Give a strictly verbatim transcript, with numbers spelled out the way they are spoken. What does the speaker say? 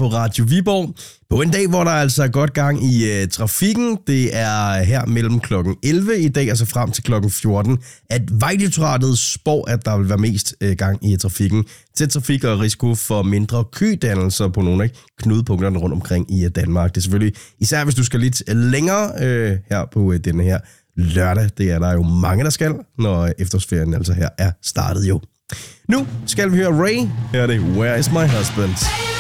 på Radio Viborg. På en dag, hvor der altså er godt gang i uh, trafikken. Det er her mellem klokken elleve i dag, altså frem til klokken fjorten, at Vejdirektoratet spår, at der vil være mest uh, gang i trafikken. Tæt trafik og risiko for mindre kødannelser på nogle af knudepunkterne rundt omkring i uh, Danmark. Det er selvfølgelig, især hvis du skal lidt længere uh, her på uh, denne her lørdag. Det er der jo mange, der skal, når efterårsferien altså her er startet jo. Nu skal vi høre Ray. Her er det Where is my husband?